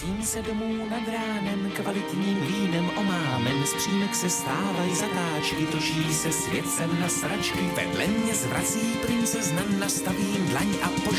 Vracím se domů nad ránem, kvalitním vínem omámen. Z přímek se stávají zatáčky, točí se svět sem na sračky. Vedle mě zvrací princezna, nastavím dlaň a